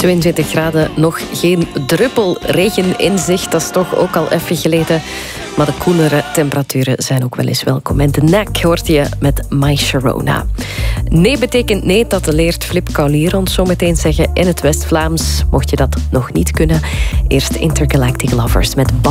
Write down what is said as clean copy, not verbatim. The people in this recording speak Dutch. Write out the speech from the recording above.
22 graden, nog geen druppel regen in zicht. Dat is toch ook al even geleden. Maar de koelere temperaturen zijn ook wel eens welkom. En de Knack hoort je met My Sharona. Nee betekent nee, dat leert Flip Kaulier ons zo meteen zeggen in het West-Vlaams. Mocht je dat nog niet kunnen. Eerst Intergalactic Lovers met